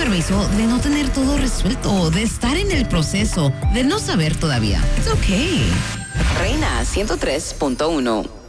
permiso de no tener todo resuelto, de estar en el proceso, de no saber todavía. It's okay. Reina 103.1.